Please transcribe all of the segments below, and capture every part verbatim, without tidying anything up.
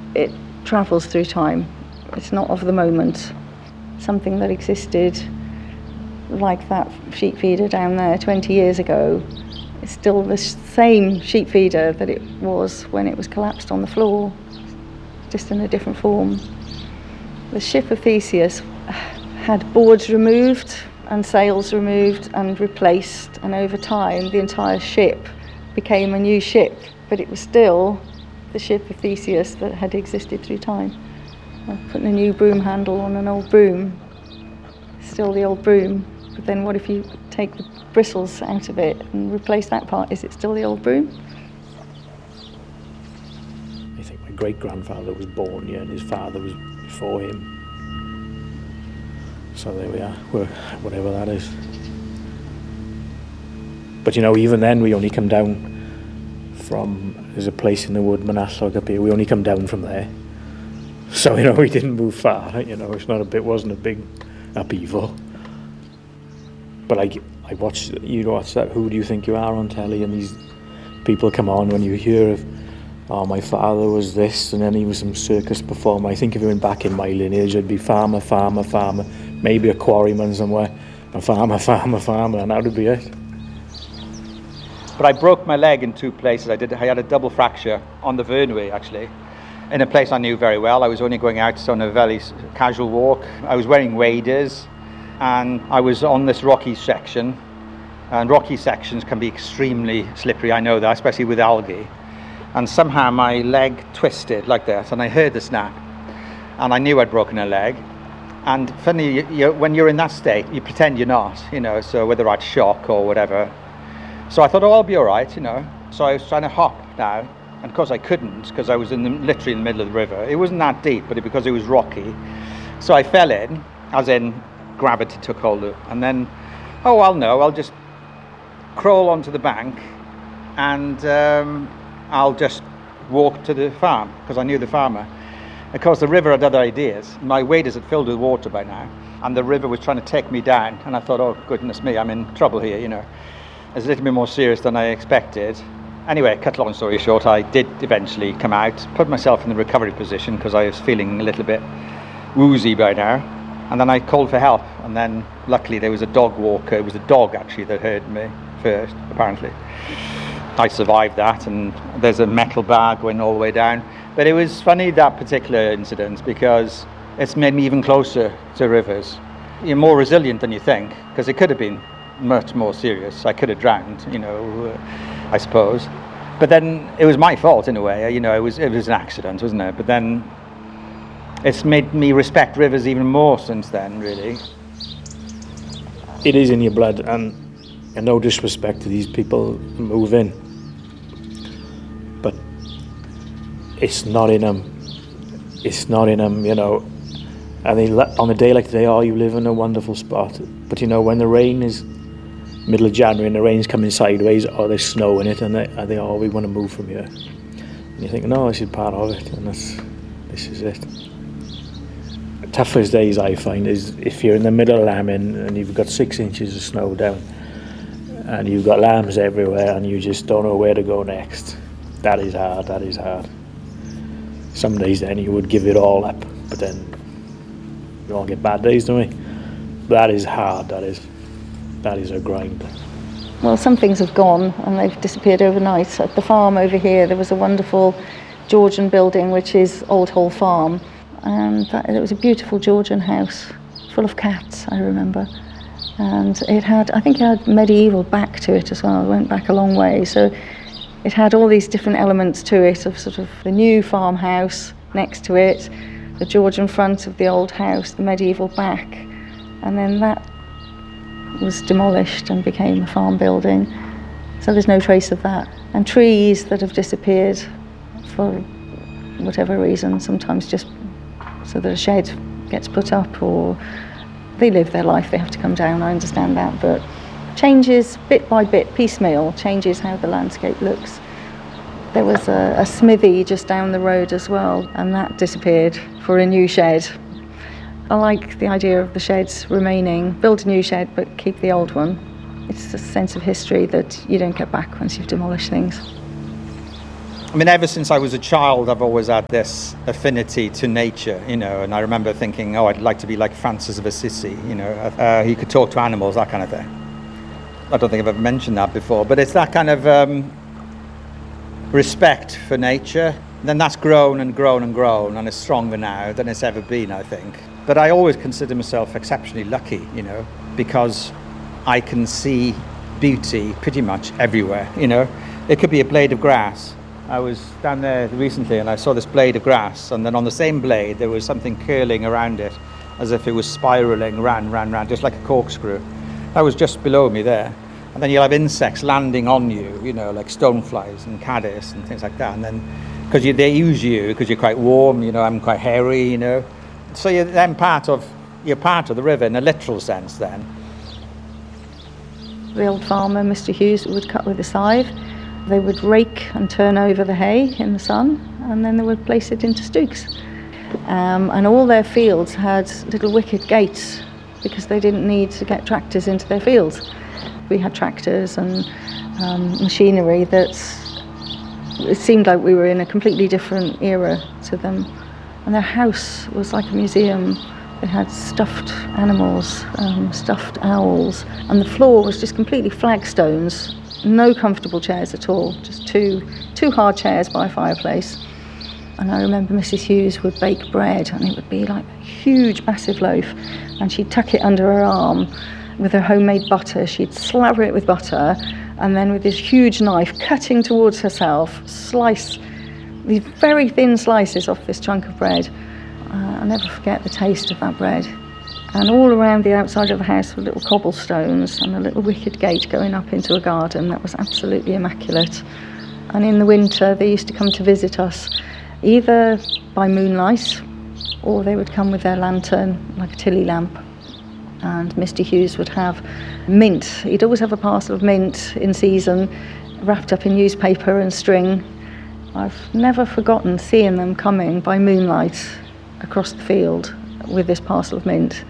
it travels through time. It's not of the moment. Something that existed like that sheep feeder down there twenty years ago is still the same sheep feeder that it was when it was collapsed on the floor, just in a different form. The ship of Theseus had boards removed and sails removed and replaced, and over time the entire ship became a new ship, but it was still the ship of Theseus that had existed through time. Like putting a new broom handle on an old broom, still the old broom, but then what if you take the bristles out of it and replace that part? Is it still the old broom? I think my great-grandfather was born here and his father was before him. So there we are, we're, whatever that is. But you know, even then we only come down from, there's a place in the wood, Monadnock up here, we only come down from there. So, you know, we didn't move far, you know, it's not a bit, wasn't a big upheaval. But I, I watch, you watch that Who Do You Think You Are on telly, and these people come on when you hear of, oh, my father was this, and then he was some circus performer. I think if you went back in my lineage, I'd be farmer, farmer, farmer, maybe a quarryman somewhere, a farmer, farmer, farmer, and that would be it. But I broke my leg in two places. I did. I had a double fracture on the Vyrnwy, actually, in a place I knew very well. I was only going out on a very casual walk. I was wearing waders, and I was on this rocky section. And rocky sections can be extremely slippery, I know that, especially with algae. And somehow my leg twisted like that, and I heard the snap. And I knew I'd broken a leg. And funny, you, you, when you're in that state, you pretend you're not, you know, so whether I'd shock or whatever. So I thought, oh, I'll be all right, you know. So I was trying to hop now, and of course I couldn't, because I was in the, literally in the middle of the river. It wasn't that deep, but it, because it was rocky. So I fell in, as in gravity took hold of, and then, oh, well, no, I'll just crawl onto the bank, and um, I'll just walk to the farm, because I knew the farmer. Of course, the river had other ideas. My waders had filled with water by now, and the river was trying to take me down, and I thought, oh, goodness me, I'm in trouble here, you know. It's a little bit more serious than I expected. Anyway, cut long story short, I did eventually come out, put myself in the recovery position, because I was feeling a little bit woozy by now, and then I called for help, and then luckily there was a dog walker. It was a dog, actually, that heard me first, apparently. I survived that, and there's a metal bar going all the way down. But it was funny, that particular incident, because it's made me even closer to rivers. You're more resilient than you think, because it could have been much more serious. I could have drowned, you know, uh, I suppose. But then it was my fault in a way, you know, it was it was an accident, wasn't it? But then it's made me respect rivers even more since then, really. It is in your blood, and, and no disrespect to these people move in, but it's not in them. It's not in them, you know. And they, on a day like today, oh, you live in a wonderful spot. But you know, when the rain is middle of January and the rain's coming sideways, or there's snow in it, and they, and they oh, we want to move from here. And you think, no, this is part of it, and that's, this is it. The toughest days I find is if you're in the middle of lambing and you've got six inches of snow down, and you've got lambs everywhere, and you just don't know where to go next. That is hard, that is hard. Some days then you would give it all up, but then we all get bad days, don't we? That is hard, that is. That is a grind. Well, some things have gone and they've disappeared overnight. At the farm over here, there was a wonderful Georgian building, which is Old Hall Farm. And that, it was a beautiful Georgian house, full of cats, I remember. And it had, I think it had medieval back to it as well. It went back a long way. So it had all these different elements to it, of sort of the new farmhouse next to it, the Georgian front of the old house, the medieval back. And then that was demolished and became a farm building. So there's no trace of that. And trees that have disappeared for whatever reason, sometimes just so that a shed gets put up, or they live their life, they have to come down, I understand that, but changes bit by bit, piecemeal, changes how the landscape looks. There was a, a smithy just down the road as well, and that disappeared for a new shed. I like the idea of the sheds remaining. Build a new shed, but keep the old one. It's a sense of history that you don't get back once you've demolished things. I mean, ever since I was a child, I've always had this affinity to nature, you know, and I remember thinking, oh, I'd like to be like Francis of Assisi, you know, uh, he could talk to animals, that kind of thing. I don't think I've ever mentioned that before, but it's that kind of um, respect for nature. Then that's grown and grown and grown, and it's stronger now than it's ever been, I think. But I always consider myself exceptionally lucky, you know, because I can see beauty pretty much everywhere, you know. It could be a blade of grass. I was down there recently and I saw this blade of grass, and then on the same blade there was something curling around it as if it was spiralling round, round, round, just like a corkscrew. That was just below me there. And then you'll have insects landing on you, you know, like stoneflies and caddis and things like that. And then, because they use you because you're quite warm, you know, I'm quite hairy, you know. So you're then part of, you're part of the river in a literal sense then. The old farmer, Mister Hughes, would cut with a scythe. They would rake and turn over the hay in the sun, and then they would place it into stooks. Um, and all their fields had little wicket gates because they didn't need to get tractors into their fields. We had tractors and um, machinery that it seemed like we were in a completely different era to them. And their house was like a museum. They had stuffed animals, um, stuffed owls, and the floor was just completely flagstones. No comfortable chairs at all, just two two hard chairs by a fireplace. And I remember Missus Hughes would bake bread, and it would be like a huge, massive loaf, and she'd tuck it under her arm with her homemade butter. She'd slather it with butter, and then with this huge knife, cutting towards herself, slice these very thin slices off this chunk of bread. Uh, I'll never forget the taste of that bread. And all around the outside of the house were little cobblestones and a little wicket gate going up into a garden that was absolutely immaculate. And in the winter, they used to come to visit us, either by moonlight, or they would come with their lantern, like a tilly lamp. And Mister Hughes would have mint. He'd always have a parcel of mint in season, wrapped up in newspaper and string. I've never forgotten seeing them coming by moonlight across the field with this parcel of mint.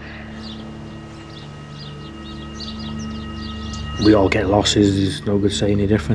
We all get losses, there's no good saying any different.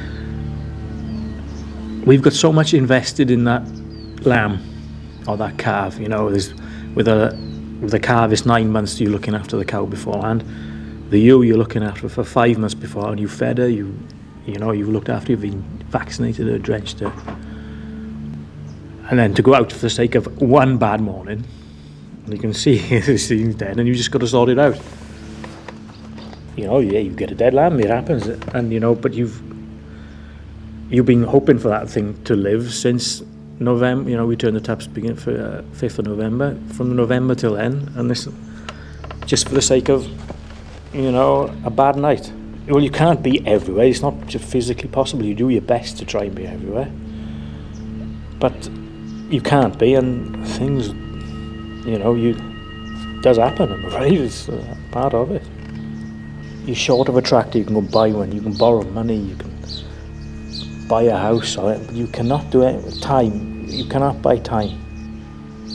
We've got so much invested in that lamb or that calf, you know. There's, with a with a calf, it's nine months you're looking after the cow beforehand. The ewe you're looking after for five months beforehand. You fed her, you you know, you've looked after, you've been vaccinated her, drenched her. And then to go out for the sake of one bad morning, and you can see this thing's dead, and you just got to sort it out. You know, yeah, you get a dead lamb, it happens, and you know, but you've you've been hoping for that thing to live since November. You know, we turned the taps beginning for uh, fifth of November, from November till then, and this just for the sake of, you know, a bad night. Well, you can't be everywhere. It's not just physically possible. You do your best to try and be everywhere, but you can't be, and things, you know, you it does happen. I'm afraid it's uh, part of it. You're short of a tractor, you can go buy one. You can borrow money. You can buy a house, or but you cannot do it with time. You cannot buy time.